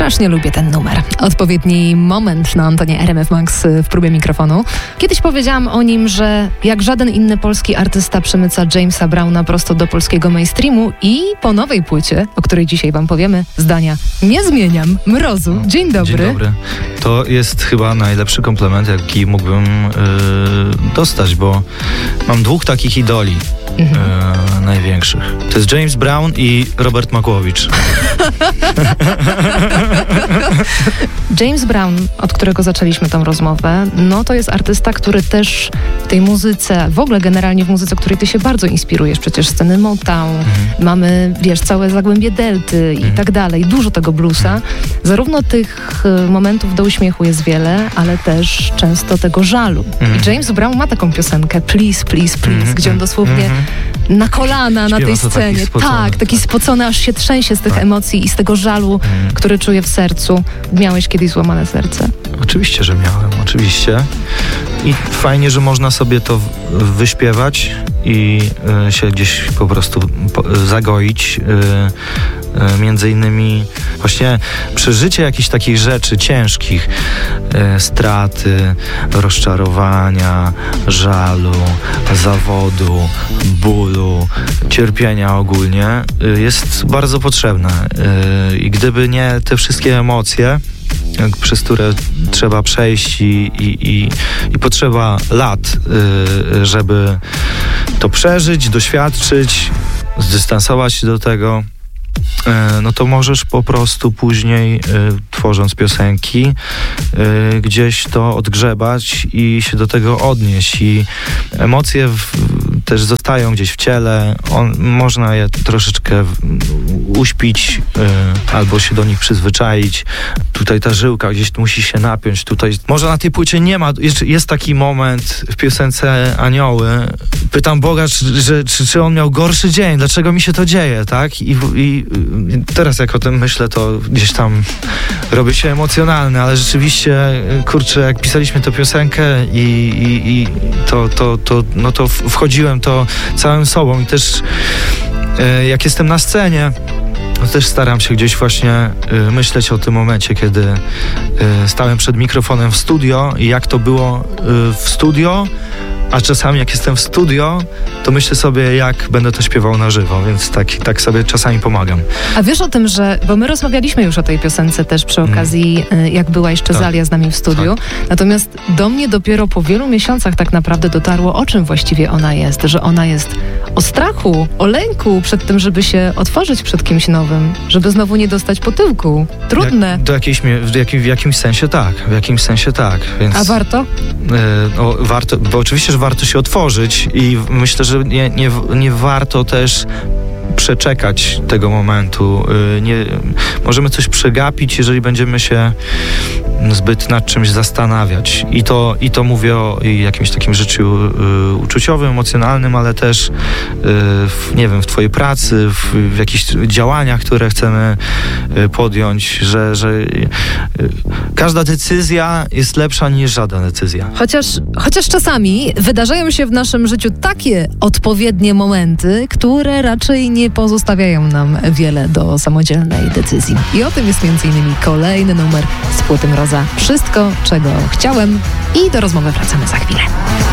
Strasznie lubię ten numer. Odpowiedni moment na antenie RMF Max w próbie mikrofonu. Kiedyś powiedziałam o nim, że jak żaden inny polski artysta przemyca Jamesa Browna prosto do polskiego mainstreamu i po nowej płycie, o której dzisiaj wam powiemy, zdania nie zmieniam. Mrozu, dzień dobry. Dzień dobry. To jest chyba najlepszy komplement, jaki mógłbym dostać, bo mam dwóch takich idoli. Największych. To jest James Brown i Robert Makłowicz. James Brown, od którego zaczęliśmy tą rozmowę, no to jest artysta, który też w tej muzyce, w ogóle generalnie w muzyce, której ty się bardzo inspirujesz, przecież sceny Motown, mamy, wiesz, całe Zagłębie Delty i tak dalej, dużo tego bluesa. Zarówno tych momentów do uśmiechu jest wiele, ale też często tego żalu. I James Brown ma taką piosenkę Please, Please, Please, gdzie on dosłownie na kolana śpiewa na tej scenie. Taki spocony, aż się trzęsie z tych emocji i z tego żalu, który czuje w sercu. Miałeś kiedyś złamane serce? Oczywiście, że miałem, oczywiście. I fajnie, że można sobie to wyśpiewać i się gdzieś po prostu zagoić. Między innymi właśnie przeżycie jakichś takich rzeczy ciężkich, straty, rozczarowania, żalu, zawodu, bólu, cierpienia ogólnie jest bardzo potrzebne. I gdyby nie te wszystkie emocje, przez które trzeba przejść i potrzeba lat, żeby to przeżyć, doświadczyć, zdystansować się do tego, no to możesz po prostu później, tworząc piosenki, gdzieś to odgrzebać i się do tego odnieść. I emocje też zostają gdzieś w ciele. Można je troszeczkę uśpić albo się do nich przyzwyczaić. Tutaj ta żyłka gdzieś musi się napiąć. Tutaj może na tej płycie nie ma. Jest taki moment w piosence Anioły. Pytam Boga, czy on miał gorszy dzień? Dlaczego mi się to dzieje, tak? I teraz jak o tym myślę, to gdzieś tam robię się emocjonalny, ale rzeczywiście, kurczę, jak pisaliśmy tę piosenkę i to wchodziłem to całym sobą i też jak jestem na scenie, to też staram się gdzieś właśnie myśleć o tym momencie, kiedy stałem przed mikrofonem w studio i jak to było w studio, a czasami jak jestem w studio, to myślę sobie, jak będę to śpiewał na żywo, więc tak sobie czasami pomagam. A wiesz o tym, bo my rozmawialiśmy już o tej piosence też przy okazji, jak była jeszcze Zalia z nami w studiu, natomiast do mnie dopiero po wielu miesiącach tak naprawdę dotarło, o czym właściwie ona jest, że ona jest o strachu, o lęku przed tym, żeby się otworzyć przed kimś nowym, żeby znowu nie dostać po tyłku. Trudne. W jakimś sensie tak. Więc, a warto? Warto, bo oczywiście, że warto się otworzyć i myślę, że nie warto też przeczekać tego momentu. Możemy coś przegapić, jeżeli będziemy się zbyt nad czymś zastanawiać. I to mówię o jakimś takim życiu uczuciowym, emocjonalnym, ale też w twojej pracy, w jakichś działaniach, które chcemy podjąć, że każda decyzja jest lepsza niż żadna decyzja. Chociaż czasami wydarzają się w naszym życiu takie odpowiednie momenty, które raczej nie pozostawiają nam wiele do samodzielnej decyzji. I o tym jest m.in. kolejny numer z płyty Mroza. Wszystko, czego chciałem, i do rozmowy wracamy za chwilę.